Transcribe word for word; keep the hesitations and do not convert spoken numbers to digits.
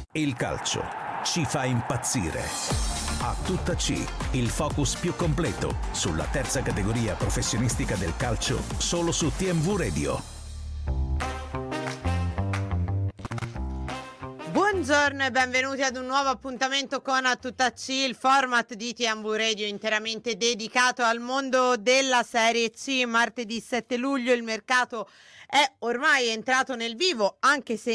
Il calcio ci fa impazzire. A tutta C, il focus più completo sulla terza categoria professionistica del calcio, solo su T M V Radio. Buongiorno e benvenuti ad un nuovo appuntamento con A Tutta C, il format di T M V Radio interamente dedicato al mondo della Serie C. Martedì sette luglio il mercato è ormai entrato nel vivo, anche se